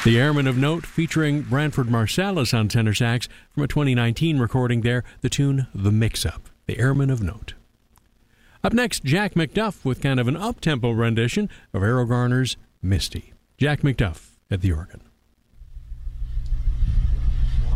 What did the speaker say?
The Airmen of Note, featuring Branford Marsalis on tenor sax from a 2019 recording there, the tune The Mix-Up. The Airmen of Note. Up next, Jack McDuff with kind of an up-tempo rendition of Errol Garner's Misty. Jack McDuff at the organ.